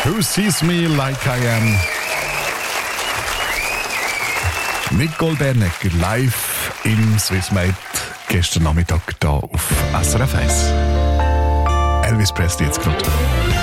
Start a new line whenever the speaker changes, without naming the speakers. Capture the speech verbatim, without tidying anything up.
Who Sees Me Like I Am. Nicole Bernegger live im Swissmate gestern Nachmittag hier auf S R F eins. Elvis Presley jetzt gerade.